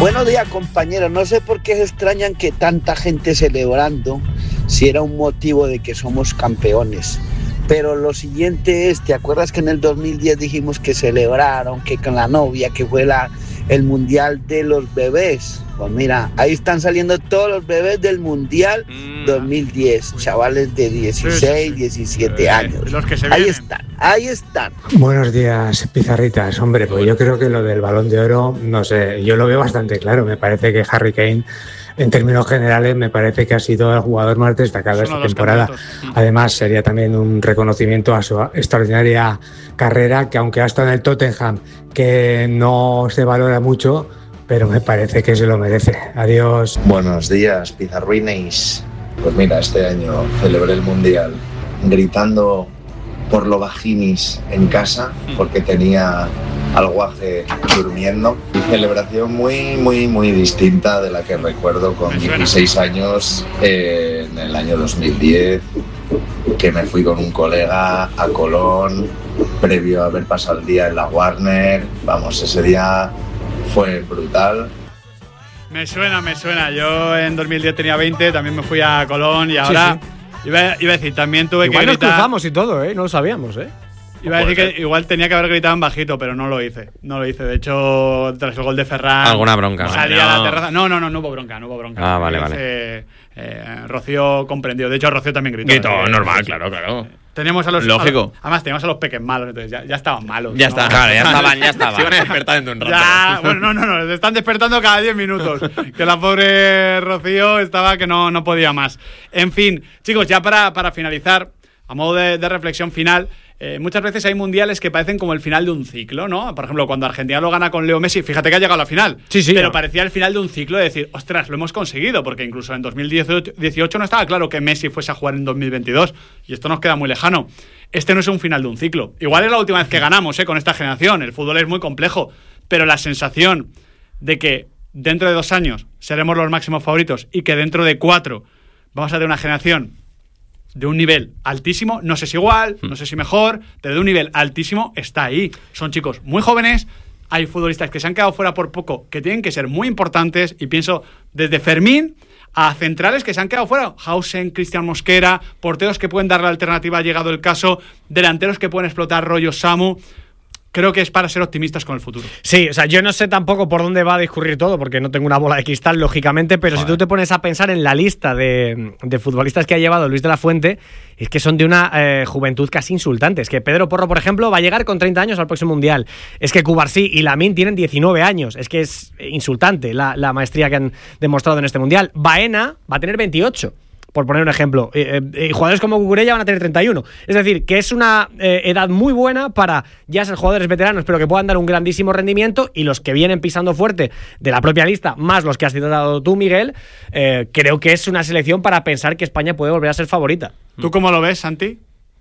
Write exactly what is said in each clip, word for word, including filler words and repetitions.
Buenos días, compañeros. No sé por qué se extrañan que tanta gente celebrando si era un motivo de que somos campeones. Pero lo siguiente es, ¿te acuerdas que en el dos mil diez dijimos que celebraron, que con la novia, que fue la, el mundial de los bebés? Pues mira, ahí están saliendo todos los bebés del mundial mm. dos mil diez, chavales de dieciséis, diecisiete años. Los que se ahí están, ahí están. Buenos días, pizarritas. Hombre, pues yo creo que lo del Balón de Oro, no sé, yo lo veo bastante claro. Me parece que Harry Kane, en términos generales, me parece que ha sido el jugador más destacado de esta temporada. Además, sería también un reconocimiento a su extraordinaria carrera, que aunque ha estado en el Tottenham, que no se valora mucho, pero me parece que se lo merece. Adiós. Buenos días, pizarruines. Pues mira, este año celebré el Mundial gritando por lo vaginis en casa, porque tenía al guaje durmiendo. Y celebración muy, muy, muy distinta de la que recuerdo con dieciséis años, eh, en el año dos mil diez, que me fui con un colega a Colón, previo a haber pasado el día en la Warner. Vamos, ese día fue brutal. Me suena, me suena. Yo en dos mil diez tenía veinte, también me fui a Colón y ahora… Sí, sí. Iba, iba a decir, también tuve igual que gritar… Igual nos cruzamos y todo, ¿eh? No lo sabíamos, ¿eh? Iba a decir que igual tenía que haber gritado en bajito, pero no lo hice. No lo hice. De hecho, tras el gol de Ferran… ¿Alguna bronca? Salía no. a la terraza. No, no, no, no hubo bronca, no hubo bronca. Ah, vale, vale. Eh, eh, Rocío comprendió. De hecho, Rocío también gritó. Gritó, eh, normal, sí, claro, claro. Teníamos a los… Lógico. A los, además, teníamos a los peques malos, entonces ya, ya estaban malos. Ya ¿no? está, claro, ya estaban, ya estaban. Se iban a despertar dentro de un rato. Ya, bueno, no, no, no, se están despertando cada diez minutos. Que la pobre Rocío estaba que no, no podía más. En fin, chicos, ya para, para finalizar, a modo de, de reflexión final… Eh, muchas veces hay mundiales que parecen como el final de un ciclo, ¿no? Por ejemplo, cuando Argentina lo gana con Leo Messi, fíjate que ha llegado a la final. Sí, sí. Pero no. parecía el final de un ciclo de decir, ostras, lo hemos conseguido, porque incluso en dos mil dieciocho no estaba claro que Messi fuese a jugar en dos mil veintidós, y esto nos queda muy lejano. Este no es un final de un ciclo. Igual es la última vez que ganamos, ¿eh? Con esta generación. El fútbol es muy complejo, pero la sensación de que dentro de dos años seremos los máximos favoritos y que dentro de cuatro vamos a tener una generación de un nivel altísimo, no sé si igual, no sé si mejor, pero de un nivel altísimo, está ahí. Son chicos muy jóvenes, hay futbolistas que se han quedado fuera por poco, que tienen que ser muy importantes, y pienso desde Fermín a centrales que se han quedado fuera, Hausen, Cristian Mosquera, porteros que pueden dar la alternativa llegado el caso, delanteros que pueden explotar, rollo Samu. Creo que es para ser optimistas con el futuro. Sí, o sea, yo no sé tampoco por dónde va a discurrir todo, porque no tengo una bola de cristal, lógicamente, pero Joder. Si tú te pones a pensar en la lista de, de futbolistas que ha llevado Luis de la Fuente, es que son de una eh, juventud casi insultante. Es que Pedro Porro, por ejemplo, va a llegar con treinta años al próximo Mundial. Es que Cubarsí y Lamine tienen diecinueve años. Es que es insultante la, la maestría que han demostrado en este Mundial. Baena va a tener veintiocho. Por poner un ejemplo, eh, eh, jugadores como Cucurella van a tener treinta y uno. Es decir, que es una eh, edad muy buena para ya ser jugadores veteranos, pero que puedan dar un grandísimo rendimiento, y los que vienen pisando fuerte de la propia lista, más los que has citado tú, Miguel, eh, creo que es una selección para pensar que España puede volver a ser favorita. ¿Tú cómo lo ves, Santi?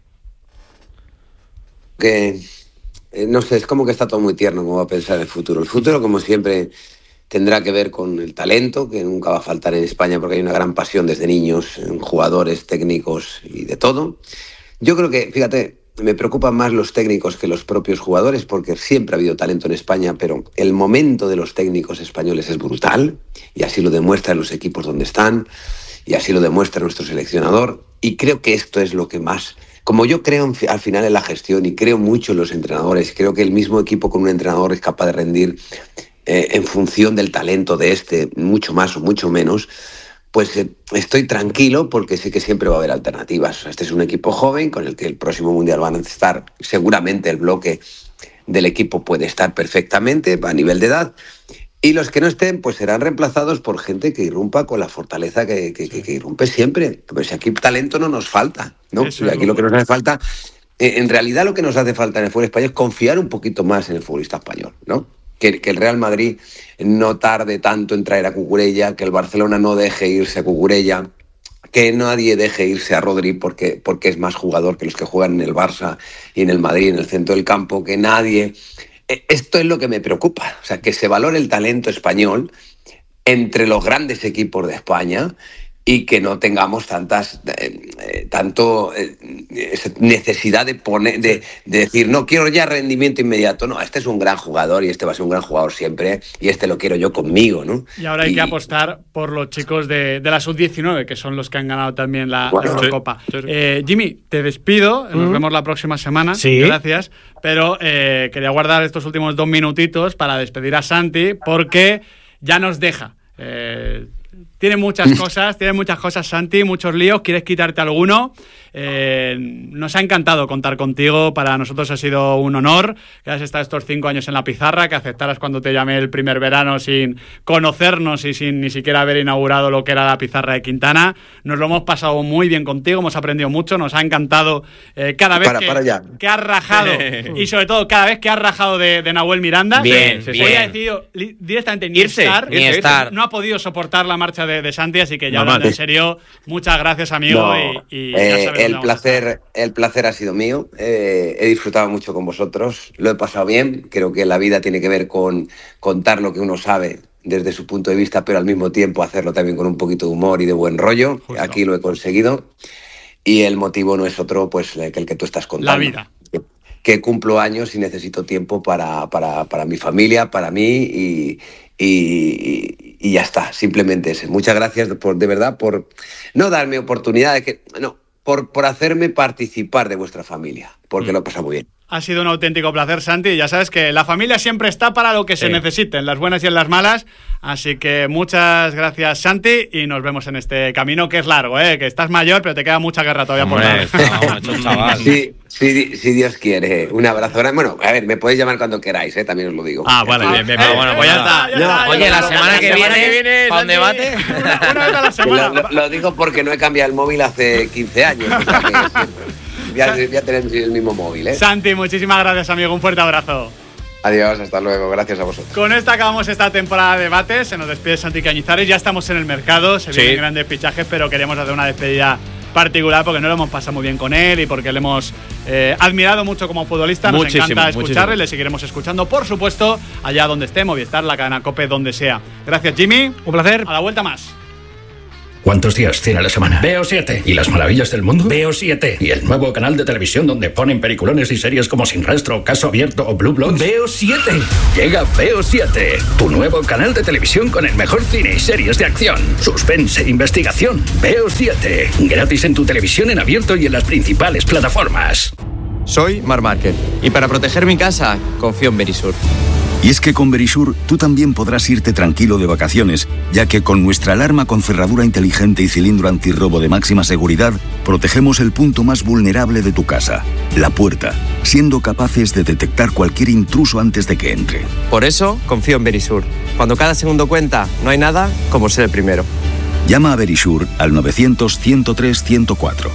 Que, eh, no sé, es como que está todo muy tierno como va a pensar el futuro. El futuro, como siempre, tendrá que ver con el talento, que nunca va a faltar en España, porque hay una gran pasión desde niños en jugadores, técnicos y de todo. Yo creo que, fíjate, me preocupan más los técnicos que los propios jugadores, porque siempre ha habido talento en España, pero el momento de los técnicos españoles es brutal, y así lo demuestran los equipos donde están, y así lo demuestra nuestro seleccionador, y creo que esto es lo que más… Como yo creo al final en la gestión y creo mucho en los entrenadores, creo que el mismo equipo con un entrenador es capaz de rendir Eh, en función del talento de este, mucho más o mucho menos, pues eh, estoy tranquilo, porque sé que siempre va a haber alternativas. O sea, este es un equipo joven con el que el próximo Mundial van a estar, seguramente el bloque del equipo puede estar perfectamente a nivel de edad, y los que no estén pues serán reemplazados por gente que irrumpa con la fortaleza que, que, que, que irrumpe siempre. Pues aquí talento no nos falta, ¿no? Y aquí lo que nos hace falta, eh, en realidad lo que nos hace falta en el fútbol español es confiar un poquito más en el futbolista español, ¿no? Que, que el Real Madrid no tarde tanto en traer a Cucurella, que el Barcelona no deje irse a Cucurella, que nadie deje irse a Rodri porque, porque es más jugador que los que juegan en el Barça y en el Madrid, en el centro del campo, que nadie… Esto es lo que me preocupa, o sea, que se valore el talento español entre los grandes equipos de España, y que no tengamos tantas eh, eh, tanto eh, necesidad de poner de, de decir no quiero ya rendimiento inmediato. No, este es un gran jugador y este va a ser un gran jugador siempre y este lo quiero yo conmigo, ¿no? Y ahora hay y, que apostar por los chicos de, de la sub diecinueve, que son los que han ganado también la, bueno, la Eurocopa. Sí, sí. Eh, Jimmy, te despido, nos mm. vemos la próxima semana. Sí. Gracias, pero eh, quería guardar estos últimos dos minutitos para despedir a Santi porque ya nos deja. Eh, Tiene muchas cosas, tiene muchas cosas, Santi, muchos líos. ¿Quieres quitarte alguno? Eh, nos ha encantado contar contigo. Para nosotros ha sido un honor que hayas estado estos cinco años en la pizarra, que aceptaras cuando te llamé el primer verano sin conocernos y sin ni siquiera haber inaugurado lo que era la pizarra de Quintana. Nos lo hemos pasado muy bien contigo, hemos aprendido mucho, nos ha encantado eh, cada vez para, que, para ya. que has rajado y sobre todo cada vez que has rajado de, de Nahuel Miranda. Bien, sí, bien. Hoy ha decidido directamente ni irse, estar, ni estar. No ha podido soportar la marcha de, de Santi, así que ya Normal. hablando en serio, muchas gracias, amigo. No, y, y eh, ya el placer, el placer ha sido mío. Eh, he disfrutado mucho con vosotros, lo he pasado bien. Creo que la vida tiene que ver con contar lo que uno sabe desde su punto de vista, pero al mismo tiempo hacerlo también con un poquito de humor y de buen rollo. Justo. Aquí lo he conseguido. Y el motivo no es otro pues que el que tú estás contando. La vida. Que, que cumplo años y necesito tiempo para, para, para mi familia, para mí y... Y, y ya está, simplemente ese. Muchas gracias por, de verdad por no darme oportunidad de que no, por, por hacerme participar de vuestra familia, porque mm. lo he pasado muy bien. Ha sido un auténtico placer, Santi. Ya sabes que la familia siempre está para lo que sí. se necesite, en las buenas y en las malas. Así que muchas gracias, Santi, y nos vemos en este camino que es largo, ¿eh? Que estás mayor, pero te queda mucha guerra todavía por dar. Sí, sí, si Dios quiere. Un abrazo grande. Bueno, a ver, me podéis llamar cuando queráis, ¿eh? También os lo digo. Ah, vale, bien, bien. Eh, bueno, pues ya está. Ya está. No, oye, la semana que viene, ¿para un debate? Una, una vez a la semana. Lo, lo, lo digo porque no he cambiado el móvil hace quince años. O sea que voy a, voy a tener el mismo móvil, ¿eh? Santi, muchísimas gracias, amigo. Un fuerte abrazo. Adiós, hasta luego. Gracias a vosotros. Con esta acabamos esta temporada de debates. Se nos despide Santi Cañizares. Ya estamos en el mercado. Se vienen sí. grandes fichajes, pero queremos hacer una despedida particular porque no lo hemos pasado muy bien con él y porque le hemos eh, admirado mucho como futbolista. Nos muchísimo, encanta escucharle. Muchísimo. Le seguiremos escuchando, por supuesto, allá donde esté, Movistar, la cadena COPE, donde sea. Gracias, Jimmy. Un placer. A la vuelta más. ¿Cuántos días tiene la semana? Veo siete. ¿Y las maravillas del mundo? Veo siete. ¿Y el nuevo canal de televisión donde ponen peliculones y series como Sin Rastro, Caso Abierto o Blue Bloods? Veo siete. Llega Veo siete, tu nuevo canal de televisión con el mejor cine y series de acción, suspense e investigación. Veo siete. Gratis en tu televisión en abierto y en las principales plataformas. Soy Marc Márquez y para proteger mi casa confío en Verisur. Y es que con Verisur tú también podrás irte tranquilo de vacaciones, ya que con nuestra alarma con cerradura inteligente y cilindro antirrobo de máxima seguridad, protegemos el punto más vulnerable de tu casa, la puerta, siendo capaces de detectar cualquier intruso antes de que entre. Por eso confío en Verisur. Cuando cada segundo cuenta, no hay nada como ser el primero. Llama a Verisur al novecientos, ciento tres, ciento cuatro.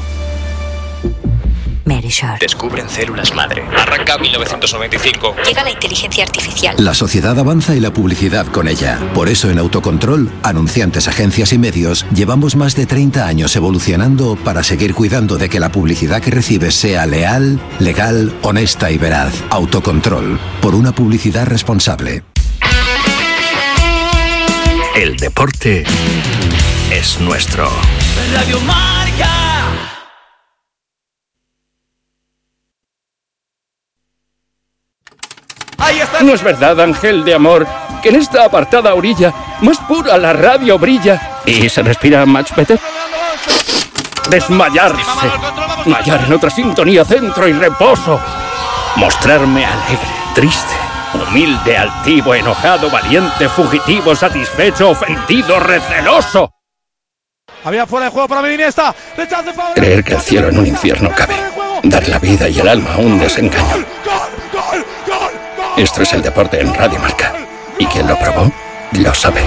Verisur. Descubren células madre. Arranca mil novecientos noventa y cinco. Llega la inteligencia artificial. La sociedad avanza y la publicidad con ella. Por eso en Autocontrol, anunciantes, agencias y medios, llevamos más de treinta años evolucionando para seguir cuidando de que la publicidad que recibes sea leal, legal, honesta y veraz. Autocontrol. Por una publicidad responsable. El deporte es nuestro. Radio Marca. No es verdad, ángel de amor, que en esta apartada orilla más pura la radio brilla y se respira much better. Desmayarse, mallar en otra sintonía, centro y reposo. Mostrarme alegre, triste, humilde, altivo, enojado, valiente, fugitivo, satisfecho, ofendido, receloso. Había fuera de juego para Iniesta. Creer que el cielo en un infierno cabe. Dar la vida y el alma a un desengaño. Esto es el deporte en Radio Marca. Y quien lo probó, lo sabe.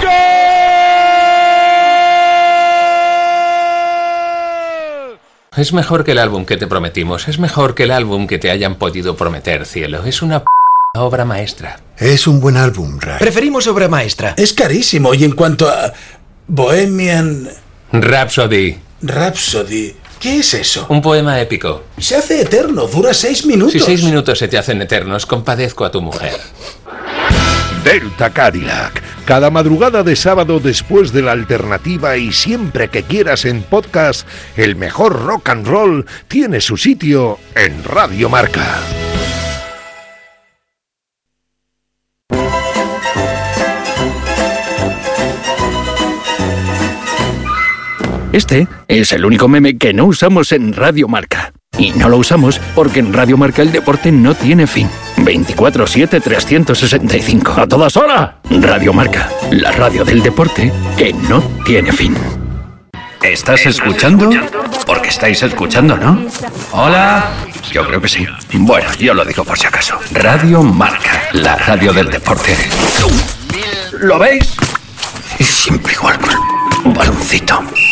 Es mejor que el álbum que te prometimos. Es mejor que el álbum que te hayan podido prometer, cielo. Es una p*** obra maestra. Es un buen álbum, Ray. Preferimos obra maestra. Es carísimo. Y en cuanto a Bohemian Rhapsody. Rhapsody. ¿Qué es eso? Un poema épico. Se hace eterno, dura seis minutos. Si seis minutos se te hacen eternos, compadezco a tu mujer. Delta Cadillac. Cada madrugada de sábado después de la alternativa y siempre que quieras en podcast, el mejor rock and roll tiene su sitio en Radio Marca. Este es el único meme que no usamos en Radio Marca. Y no lo usamos porque en Radio Marca el deporte no tiene fin. veinticuatro siete trescientos sesenta y cinco. ¡A todas horas! Radio Marca, la radio del deporte que no tiene fin. ¿Estás escuchando? Porque estáis escuchando, ¿no? Hola. Yo creo que sí. Bueno, yo lo digo por si acaso. Radio Marca, la radio del deporte. ¿Lo veis? Y siempre igual con un baloncito.